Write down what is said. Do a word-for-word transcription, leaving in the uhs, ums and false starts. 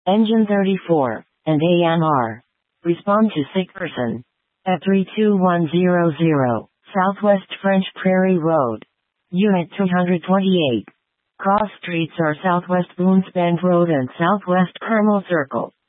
Engine thirty-four, and A M R. Respond to sick person. At three two one zero zero, Southwest French Prairie Road. Unit two hundred twenty-eight. Cross streets are Southwest Boones Bend Road and Southwest Carmel Circle.